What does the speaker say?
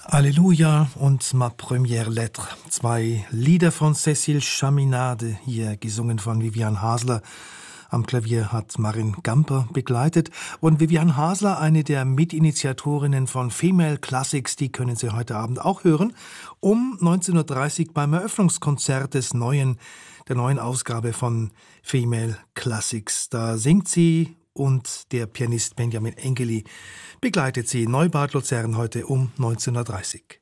Alléluia und Ma Première Lettre. Zwei Lieder von Cécile Chaminade, hier gesungen von Vivian Hasler. Am Klavier hat Marin Gamper begleitet. Und Vivian Hasler, eine der Mitinitiatorinnen von Female Classics, die können Sie heute Abend auch hören, um 19.30 Uhr beim Eröffnungskonzert der neuen Ausgabe von Female Classics. Da singt sie und der Pianist Benjamin Engeli begleitet sie. Neubad Luzern heute um 19.30 Uhr.